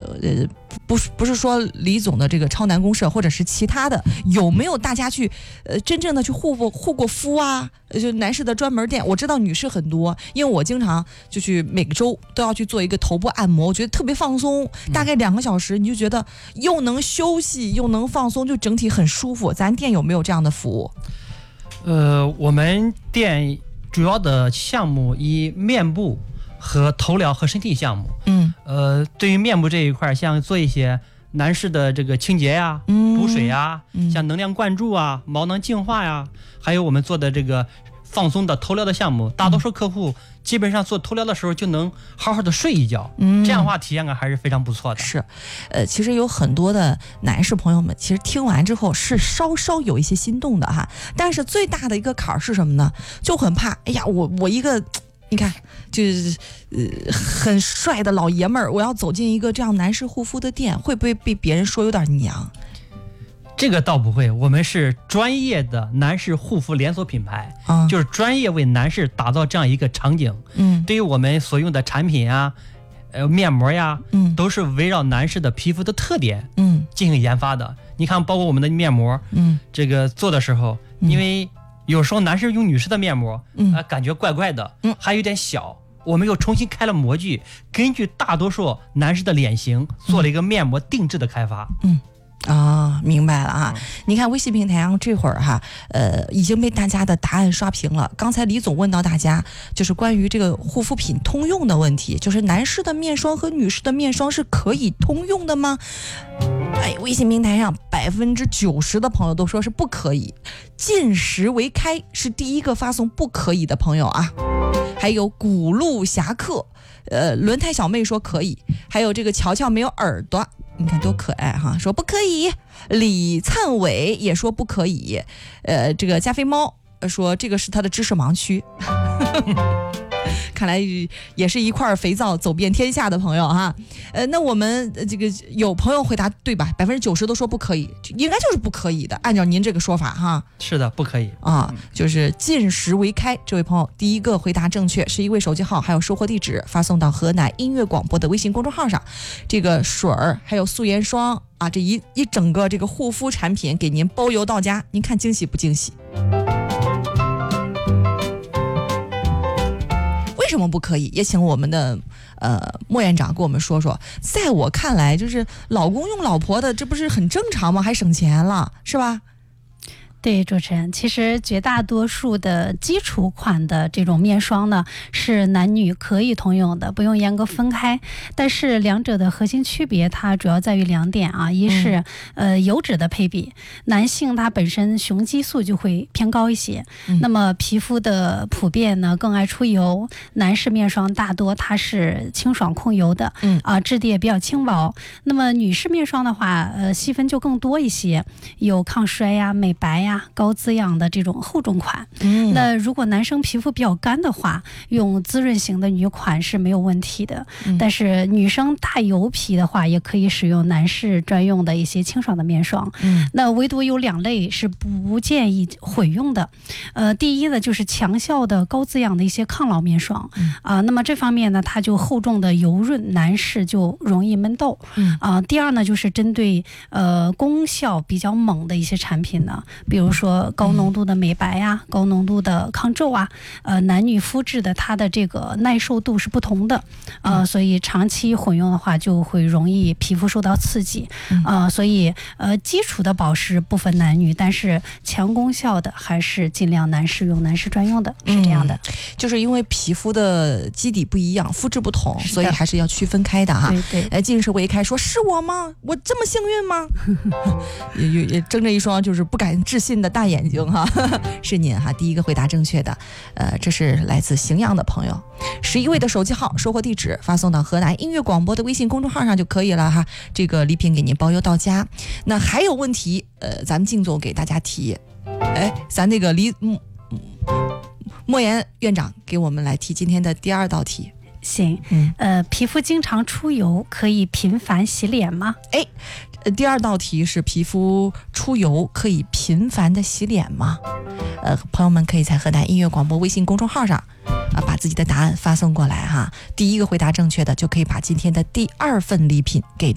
不是说李总的这个超男公社或者是其他的，有没有大家去真正的去护过肤啊？就男士的专门店，我知道女士很多，因为我经常就去每个周都要去做一个头部按摩，我觉得特别放松，大概2个小时，你就觉得又能休息又能放松，就整体很舒服。咱店有没有这样的服务？ 我们店主要的项目以面部和头疗和身体项目。对于面部这一块，像做一些男士的这个清洁呀、补水呀，像能量灌注啊、毛囊净化呀，还有我们做的这个放松的头疗的项目，大多数客户基本上做头疗的时候就能好好的睡一觉，这样的话体验感还是非常不错的。 是，其实有很多的男士朋友们，其实听完之后是稍稍有一些心动的哈，但是最大的一个坎儿是什么呢？就很怕，哎呀，我一个。你看，就是很帅的老爷们儿，我要走进一个这样男士护肤的店，会不会被别人说有点娘？ 这个倒不会，我们是专业的男士护肤连锁品牌，就是专业为男士打造这样一个场景。对于我们所用的产品啊，面膜呀，都是围绕男士的皮肤的特点，进行研发的。你看，包括我们的面膜，这个做的时候，因为有时候男士用女士的面膜，感觉怪怪的，还有点小。我们又重新开了模具，根据大多数男士的脸型做了一个面膜定制的开发。 明白了啊！你看微信平台上这会儿哈，已经被大家的答案刷屏了。刚才李总问到大家，就是关于这个护肤品通用的问题，就是男士的面霜和女士的面霜是可以通用的吗？微信平台上90%的朋友都说是不可以，进食为开是第一个发送不可以的朋友啊。还有古路侠客，轮胎小妹说可以，还有这个乔乔没有耳朵，你看多可爱哈，说不可以。李灿伟也说不可以，这个加菲猫说这个是他的知识盲区。看来也是一块肥皂走遍天下的朋友哈。那我们这个有朋友回答对吧？90%都说不可以，应该就是不可以的。按照您这个说法哈， 是的，不可以啊，就是进食为开。这位朋友第一个回答正确，11位手机号还有收货地址发送到河南音乐广播的微信公众号上。这个水儿还有素颜霜啊，这一整个这个护肤产品给您包邮到家，您看惊喜不惊喜？为什么不可以？也请我们的莫院长跟我们说说。在我看来，就是老公用老婆的，这不是很正常吗？还省钱了，是吧？ 对，主持人，其实绝大多数的基础款的这种面霜呢，是男女可以通用的，不用严格分开。但是两者的核心区别，它主要在于2点啊，一是油脂的配比，男性他本身雄激素就会偏高一些，那么皮肤的普遍呢更爱出油，男士面霜大多它是清爽控油的，质地也比较轻薄。那么女士面霜的话，细分就更多一些，有抗衰呀、美白呀、高滋养的这种厚重款。那如果男生皮肤比较干的话，用滋润型的女款是没有问题的，但是女生大油皮的话，也可以使用男士专用的一些清爽的面霜。那唯独有2类是不建议混用的。第一呢，就是强效的高滋养的一些抗老面霜那么这方面呢，它就厚重的油润，男士就容易闷痘第二呢，就是针对功效比较猛的一些产品呢，比如说高浓度的美白呀、高浓度的抗皱啊，男女肤质的它的这个耐受度是不同的，所以长期混用的话就会容易皮肤受到刺激，所以基础的保湿不分男女，但是强功效的还是尽量男士用，男士专用的，是这样的。 就是因为皮肤的基底不一样，肤质不同，所以还是要区分开的哈。 对， 近视为开说是我吗？我这么幸运吗？也睁着一双就是不敢置信的大眼睛哈。是您哈，第一个回答正确的。这是来自荥阳的朋友，11位的手机号、收货地址发送到河南音乐广播的微信公众号上就可以了哈。这个礼品给您包邮到家。那还有问题，咱们靳总给大家提。咱那个莫言院长给我们来提今天的第2道题。 行，皮肤经常出油，可以频繁洗脸吗？ 第2道题是皮肤出油可以频繁的洗脸吗？朋友们可以在河南音乐广播微信公众号上把自己的答案发送过来哈。第一个回答正确的就可以把今天的第2份礼品给